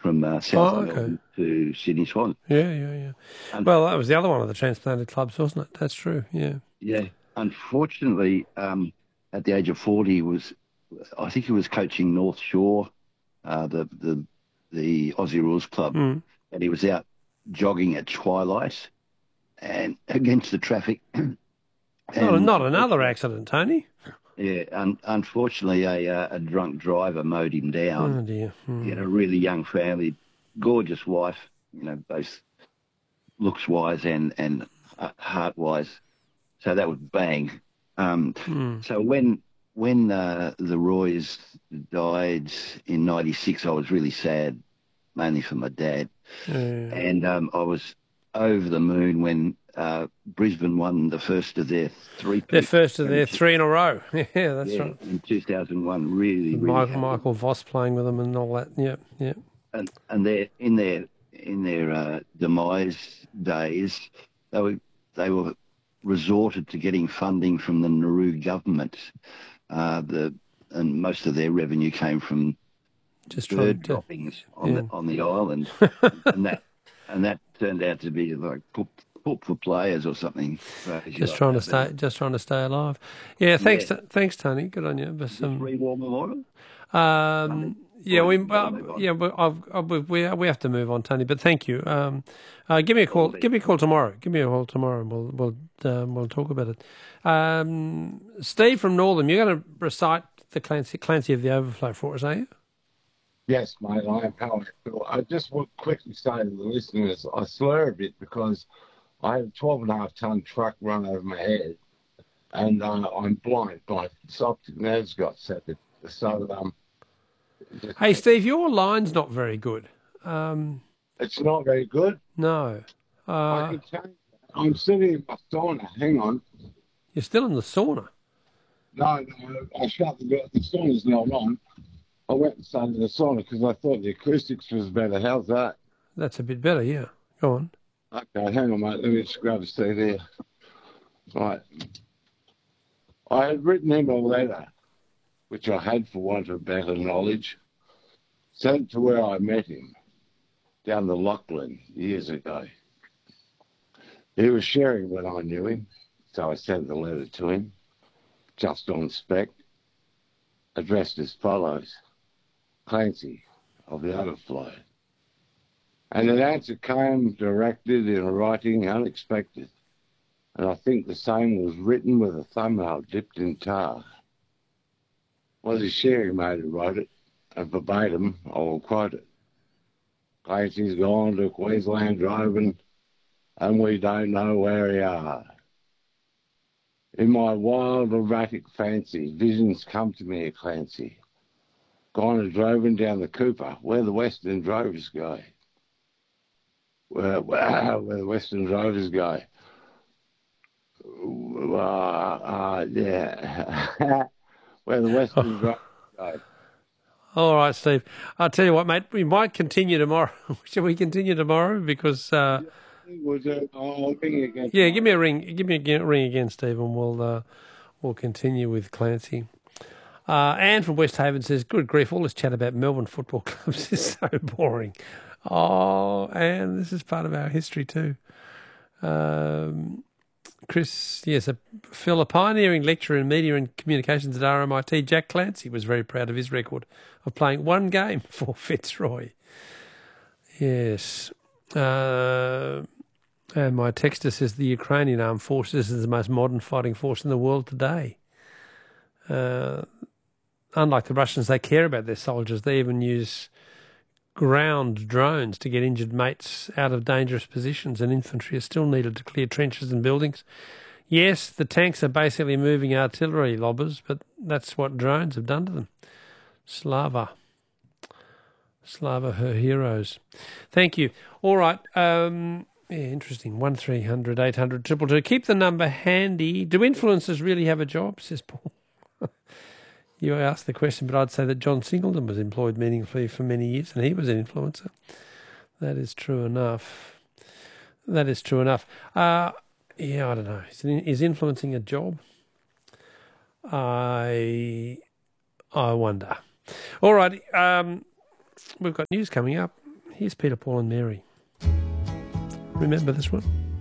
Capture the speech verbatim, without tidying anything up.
from uh, South Oh, okay. Melbourne to Sydney Swans. Yeah, yeah, yeah. And, Well, that was the other one of the transplanted clubs, wasn't it? That's true. Yeah. yeah, unfortunately, um, at the age of forty, was I think he was coaching North Shore, uh, the the the Aussie Rules Club, Mm. and he was out jogging at twilight and against the traffic. Not, And not another accident, Tony. yeah, un- unfortunately, a uh, a drunk driver mowed him down. Oh dear. He had Mm. a really young family, gorgeous wife, you know, both looks wise and and heart wise. So that was bang. Um, Mm. so when when uh, the Roys died in ninety-six, I was really sad, mainly for my dad, Yeah. and um, I was over the moon when uh, Brisbane won the first of their three. Their first of their three in a row. Yeah, that's yeah, right. in two thousand one. Really, really Michael, happy. Michael Voss playing with them and all that. Yeah, yeah. and and they're in their in their uh, demise days, they were they were resorted to getting funding from the Nauru government. Uh, the and most of their revenue came from Just bird trying to. droppings on Yeah. the on the island, and that and that turned out to be like put, put for players or something. crazy Just like trying to that. stay, just trying to stay alive. Yeah, thanks, Yeah. t- thanks, Tony. Good on you. But Is this some, Free War Memorial? um, yeah, we, Sorry, uh, move on. yeah, we, I've, I've, we, we have to move on, Tony. But thank you. Um, uh, give me a call. the best. Give me a call tomorrow. Give me a call tomorrow, and we'll we'll um, we'll talk about it. Um, Steve from Northern, you're going to recite the Clancy Clancy of the Overflow for us, are you? Yes, mate, I am how I feel. I just want to quickly say to the listeners, I slur a bit because I had a twelve and a half ton truck run over my head, and uh, I'm blind. My optic nerves got severed. So um, Hey, Steve, your line's not very good. Um, it's not very good. no. I Uh, can tell you, I'm sitting in my sauna. Hang on. you're still in the sauna. No, no, I shut the door. The sauna's not on. I went and sat in the sauna because I thought the acoustics was better. How's that? That's a bit better, yeah. Go on. Okay, hang on, mate. Let me just grab a seat here. Right. I had written him a letter, which I had for want of better knowledge, sent to where I met him, down the Lachlan years ago. He was sharing when I knew him, so I sent the letter to him, just on spec, addressed as follows: Clancy of the Overflow. And an answer came directed in a writing unexpected, and I think the same was written with a thumbnail dipped in tar. Was his sharing mate who wrote it, and verbatim I will quote it. Clancy's gone to Queensland driving, and we don't know where he are. In my wild erratic fancy, visions come to me of Clancy, gone and droving down the Cooper, where the Western drovers go. Where, where, where the Western drovers go. Uh, uh, yeah. Where the Western drovers go. All right, Steve. I'll tell you what, mate, we might continue tomorrow. Shall we continue tomorrow? Because, uh, Was it, oh, I'll ring you again. yeah, give me a ring. Give me a ring again, Steve, and we'll, uh, we'll continue with Clancy. Uh, Anne from West Haven says, good grief, all this chat about Melbourne football clubs is so boring. Oh, Anne, this is part of our history too. Um, Chris, yes, a, Phil, a pioneering lecturer in media and communications at R M I T, Jack Clancy, was very proud of his record of playing one game for Fitzroy. Yes. Uh, and my texter says the Ukrainian armed forces is the most modern fighting force in the world today. Uh, unlike the Russians, they care about their soldiers. They even use ground drones to get injured mates out of dangerous positions, and infantry is still needed to clear trenches and buildings. Yes, the tanks are basically moving artillery lobbers, but that's what drones have done to them. Slava. Slava, her heroes. Thank you. All right. Um, yeah, interesting. one three hundred eight hundred two two two. Keep the number handy. Do influencers really have a job, says Paul? You asked the question, but I'd say that John Singleton was employed meaningfully for many years, and he was an influencer. That is true enough. That is true enough. Uh, yeah, I don't know. Is, is influencing a job? I I wonder. All right. Um, we've got news coming up. Here's Peter, Paul and Mary. Remember this one?